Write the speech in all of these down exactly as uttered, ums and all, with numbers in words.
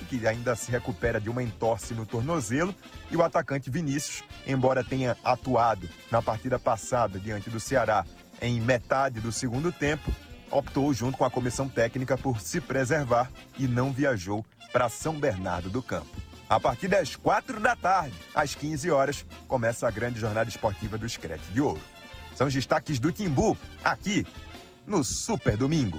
que ainda se recupera de uma entorse no tornozelo, e o atacante Vinícius, embora tenha atuado na partida passada diante do Ceará em metade do segundo tempo, optou junto com a comissão técnica por se preservar e não viajou para São Bernardo do Campo. A partir das quatro da tarde, às quinze horas, começa a grande jornada esportiva do Screte de Ouro. São os destaques do Timbu, aqui no Super Domingo.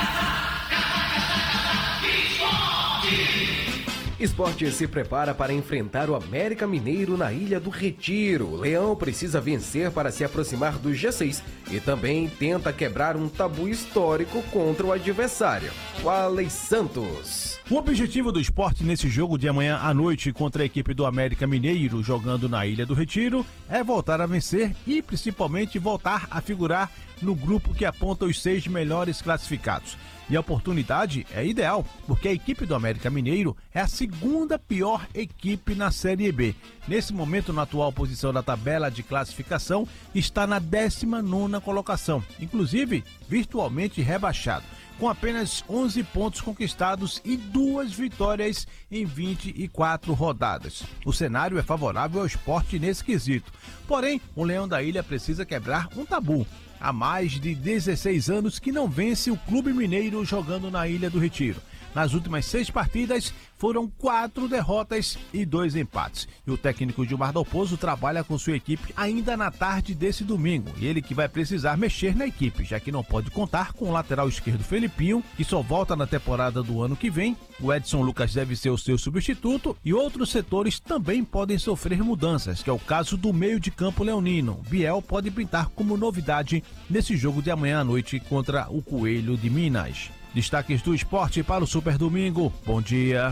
Esporte se prepara para enfrentar o América Mineiro na Ilha do Retiro. Leão precisa vencer para se aproximar do G seis e também tenta quebrar um tabu histórico contra o adversário, o Alex Santos. O objetivo do Sport nesse jogo de amanhã à noite contra a equipe do América Mineiro, jogando na Ilha do Retiro, é voltar a vencer e principalmente voltar a figurar no grupo que aponta os seis melhores classificados. E a oportunidade é ideal, porque a equipe do América Mineiro é a segunda pior equipe na Série B. Nesse momento, na atual posição da tabela de classificação, está na décima nona colocação, inclusive virtualmente rebaixado, com apenas onze pontos conquistados e duas vitórias em vinte e quatro rodadas. O cenário é favorável ao Sport nesse quesito. Porém, o Leão da Ilha precisa quebrar um tabu. Há mais de dezesseis anos que não vence o Clube Mineiro jogando na Ilha do Retiro. Nas últimas seis partidas, foram quatro derrotas e dois empates. E o técnico Gilmar Dalpozo trabalha com sua equipe ainda na tarde desse domingo. E ele que vai precisar mexer na equipe, já que não pode contar com o lateral esquerdo Felipinho, que só volta na temporada do ano que vem. O Edson Lucas deve ser o seu substituto. E outros setores também podem sofrer mudanças, que é o caso do meio de campo leonino. Biel pode pintar como novidade nesse jogo de amanhã à noite contra o Coelho de Minas. Destaques do esporte para o Super Domingo. Bom dia.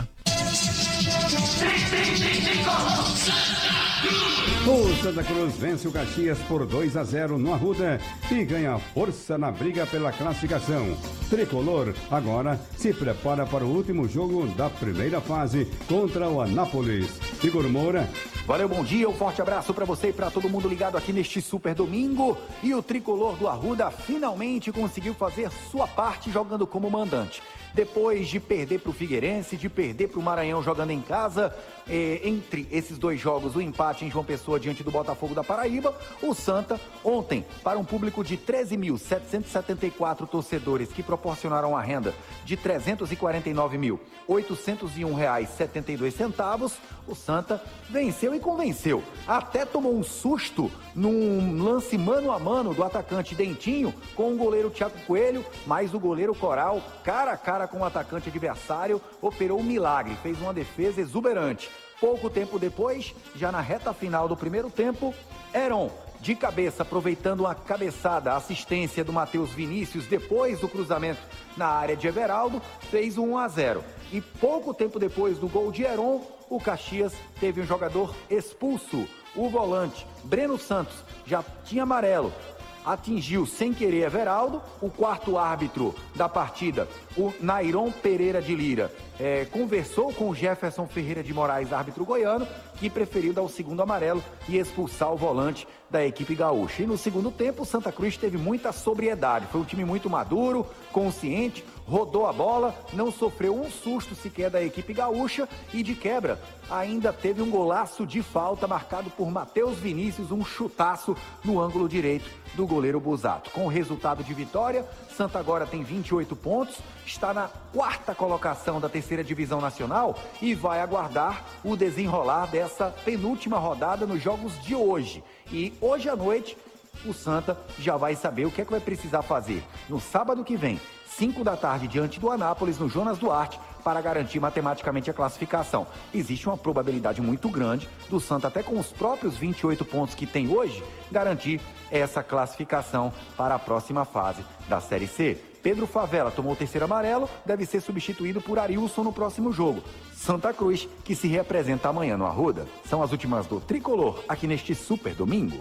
O Santa Cruz vence o Caxias por dois a zero no Arruda e ganha força na briga pela classificação. Tricolor agora se prepara para o último jogo da primeira fase contra o Anápolis. Igor Moura. Valeu, bom dia, um forte abraço para você e para todo mundo ligado aqui neste Super Domingo. E o Tricolor do Arruda finalmente conseguiu fazer sua parte jogando como mandante. Depois de perder para o Figueirense, de perder para o Maranhão jogando em casa, eh, entre esses dois jogos, o empate em João Pessoa diante do Botafogo da Paraíba, o Santa, ontem, para um público de treze mil setecentos e setenta e quatro torcedores que proporcionaram a renda de trezentos e quarenta e nove mil oitocentos e um reais e setenta e dois centavos, o Santa venceu e convenceu. Até tomou um susto num lance mano a mano do atacante Dentinho com o goleiro Thiago Coelho, mas o goleiro Coral, cara a cara com o atacante adversário, operou um milagre, fez uma defesa exuberante. Pouco tempo depois, já na reta final do primeiro tempo, Heron, de cabeça, aproveitando uma cabeçada, assistência do Matheus Vinícius, depois do cruzamento na área de Everaldo, fez um um a zero. E pouco tempo depois do gol de Heron, o Caxias teve um jogador expulso. O volante Breno Santos já tinha amarelo, atingiu sem querer Everaldo. O quarto árbitro da partida, o Nairon Pereira de Lira, é, conversou com o Jefferson Ferreira de Moraes, árbitro goiano, que preferiu dar o segundo amarelo e expulsar o volante da equipe gaúcha. E no segundo tempo, o Santa Cruz teve muita sobriedade. Foi um time muito maduro, consciente, rodou a bola, não sofreu um susto sequer da equipe gaúcha e, de quebra, ainda teve um golaço de falta marcado por Matheus Vinícius, um chutaço no ângulo direito do goleiro Busato. Com o resultado de vitória, Santa agora tem vinte e oito pontos, está na quarta colocação da terceira divisão nacional e vai aguardar o desenrolar dessa penúltima rodada nos jogos de hoje. E hoje à noite, o Santa já vai saber o que é que vai precisar fazer no sábado que vem, cinco da tarde, diante do Anápolis, no Jonas Duarte, para garantir matematicamente a classificação. Existe uma probabilidade muito grande do Santa, até com os próprios vinte e oito pontos que tem hoje, garantir essa classificação para a próxima fase da Série C. Pedro Favela tomou o terceiro amarelo, deve ser substituído por Arilson no próximo jogo. Santa Cruz, que se representa amanhã no Arruda. São as últimas do Tricolor, aqui neste Super Domingo.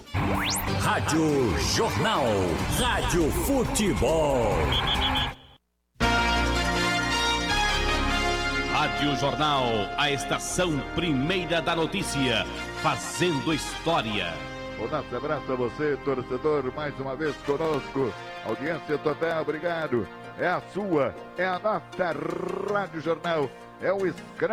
Rádio Jornal, Rádio Futebol. Rádio Jornal, a estação primeira da notícia, fazendo história. Um nosso abraço a você, torcedor, mais uma vez conosco. Audiência total, obrigado. É a sua, é a nossa Rádio Jornal, é o Screte